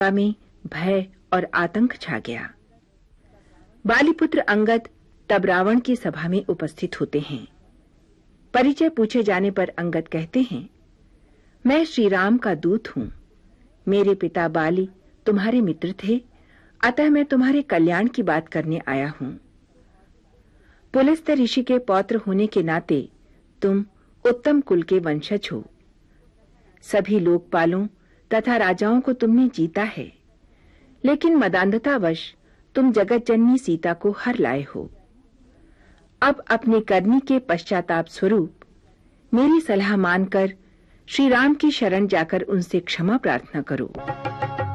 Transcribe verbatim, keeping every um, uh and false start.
में भय और आतंक छा गया। बालीपुत्र अंगद तब रावण की सभा में उपस्थित होते हैं। परिचय पूछे जाने पर अंगद कहते हैं, मैं श्री राम का दूत हूं। मेरे पिता बाली तुम्हारे मित्र थे, अतः मैं तुम्हारे कल्याण की बात करने आया हूं। पुलस्त्य ऋषि के पौत्र होने के नाते तुम उत्तम कुल के वंशज हो। सभी लोकपालों तथा राजाओं को तुमने जीता है, लेकिन मदांधतावश तुम जगत जननी सीता को हर लाए हो। अब अपनी करनी के पश्चाताप स्वरूप मेरी सलाह मानकर श्री राम की शरण जाकर उनसे क्षमा प्रार्थना करो।